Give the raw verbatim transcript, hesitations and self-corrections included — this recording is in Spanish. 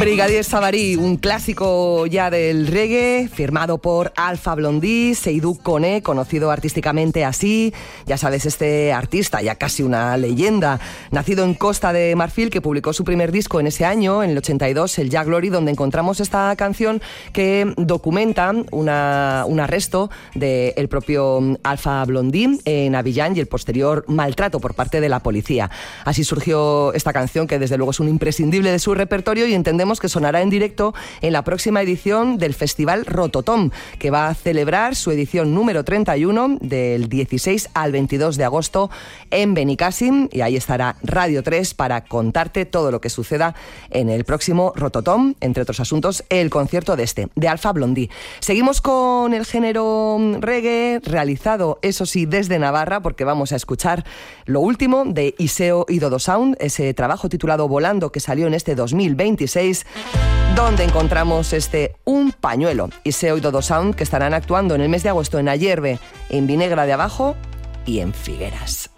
Brigadier Savary, un clásico ya del reggae, firmado por Alpha Blondy, Seydou Kone, conocido artísticamente así. Ya sabes, este artista, ya casi una leyenda, nacido en Costa de Marfil, que publicó su primer disco en ese año, en el ochenta y dos, el Jah Glory, donde encontramos esta canción que documenta una, un arresto del propio Alpha Blondy en Abiyán y el posterior maltrato por parte de la policía. Así surgió esta canción, que desde luego es un imprescindible de su repertorio, y entendemos que sonará en directo en la próxima edición del Festival Rototom, que va a celebrar su edición número treinta y uno del dieciséis al veintidós de agosto en Benicàssim, y ahí estará Radio tres para contarte todo lo que suceda en el próximo Rototom, entre otros asuntos, el concierto de este, de Alpha Blondy. Seguimos con el género reggae, realizado, eso sí, desde Navarra, porque vamos a escuchar lo último de Iseo y Dodo Sound, ese trabajo titulado Volando, que salió en este dos mil veintiséis, donde encontramos este Un Pañuelo. Iseo y Dodo Sound, que estarán actuando en el mes de agosto en Ayerbe, en Vinegra de Abajo y en Figueras.